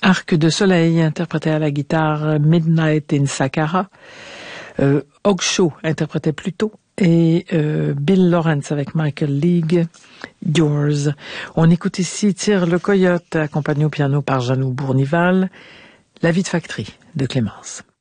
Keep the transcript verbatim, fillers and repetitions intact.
Arc de soleil, interprété à la guitare Midnight in Saqqara. Euh, Ogshow interprétait plus tôt. Et euh, Bill Lawrence avec Michael League, Yours. On écoute ici Tire le Coyote, accompagné au piano par Janou Bournival, La vie de factory de Clémence.